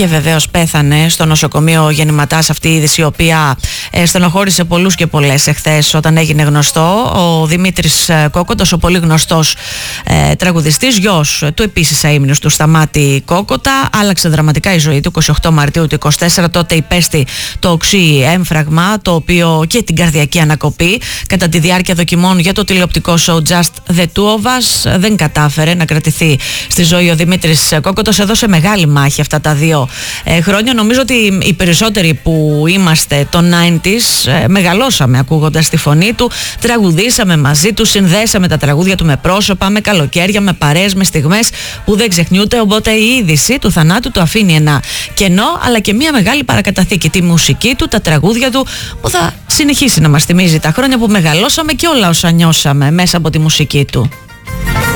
και βεβαίως πέθανε στο νοσοκομείο γεννηματάς, αυτή η είδηση η οποία στενοχώρησε πολλούς και πολλές εχθές όταν έγινε γνωστό. Ο Δημήτρης Κόκοτας, ο πολύ γνωστός τραγουδιστής, γιος του επίσης αείμνηους του Σταμάτη Κόκοτα, άλλαξε δραματικά η ζωή του 28 Μαρτίου του 24. Τότε υπέστη το οξύ έμφραγμα, το οποίο και την καρδιακή ανακοπή. Κατά τη διάρκεια δοκιμών για το τηλεοπτικό show Just the Two of Us δεν κατάφερε να κρατηθεί στη ζωή ο Δημήτρης Κόκοτος. Έδωσε μεγάλη μάχη αυτά τα 2 χρόνια. Νομίζω ότι οι περισσότεροι που είμαστε των 90s μεγαλώσαμε ακούγοντας τη φωνή του, τραγουδήσαμε μαζί του, συνδέσαμε τα τραγούδια του με πρόσωπα, με καλοκαίρια, με παρέες, με στιγμές που δεν ξεχνιούνται. Οπότε η είδηση του θανάτου του αφήνει ένα κενό, αλλά και μια μεγάλη παρακαταθήκη. Τη μουσική του, τα τραγούδια του, που θα συνεχίσει να μας θυμίζει τα χρόνια που μεγαλώσαμε και όλα όσα νιώσαμε μέσα από τη μουσική του.